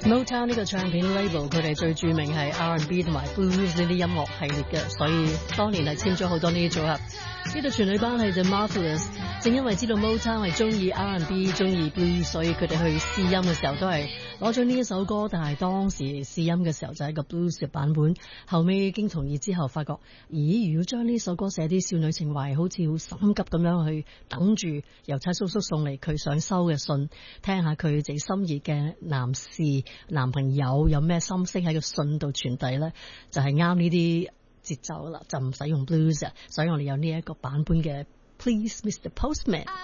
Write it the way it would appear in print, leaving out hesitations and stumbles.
Motown 呢個唱片 label 佢哋最著名係 R&B 同埋 Blues 呢啲音樂系列嘅，所以當年係簽咗好多呢啲組合。呢對全女班係 The Marvelous， 正因為知道 Motown 係中意 R&B 中意 Blues， 所以佢哋去試音嘅時候都係攞咗呢一首歌，但係當時試音嘅時候就係一個 Blues 嘅版本。後尾經同意之後發覺，咦，如果將呢首歌寫啲少女情懷，好似好心急咁樣去等住郵差叔叔送嚟佢想收嘅信，聽下佢自己心儀嘅男朋友有咩心聲喺個信度傳遞呢，就係啱呢啲節奏啦，就唔使用 blues 啊，所以我哋有呢一個版本嘅 Please Mr. Postman。